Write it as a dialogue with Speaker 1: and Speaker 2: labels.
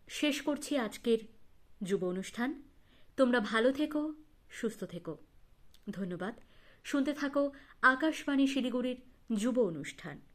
Speaker 1: শেষ করছি আজকের যুব অনুষ্ঠান। তোমরা ভালো থেকো, সুস্থ থেকো। ধন্যবাদ। শুনতে থাকো আকাশবাণী শিলিগুড়ির যুব অনুষ্ঠান।